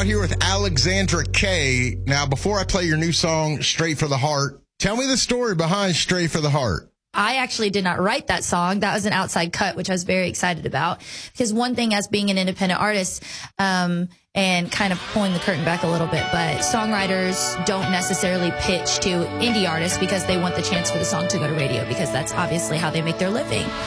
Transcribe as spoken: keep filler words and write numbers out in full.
out here with Alexandra Kay. Now, before I play your new song, Straight for the Heart, tell me the story behind Straight for the Heart. I actually did not write that song. That was an outside cut, which I was very excited about. Because one thing as being an independent artist, um, and kind of pulling the curtain back a little bit, but songwriters don't necessarily pitch to indie artists because they want the chance for the song to go to radio, because that's obviously how they make their living.